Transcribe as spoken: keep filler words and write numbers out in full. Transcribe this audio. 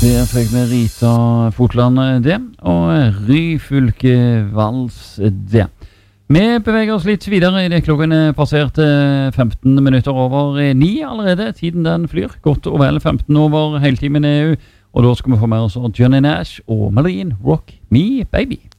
Der fikk vi Rita Fotland det, og Ryfylke Vals det. Vi beveger oss litt videre i det klokken er passert femten minutter over ni allerede. Tiden den flyr, godt og vel femten over hele timen er jo, og da skal vi få med oss Johnny Nash og Marlene Rock Me Baby.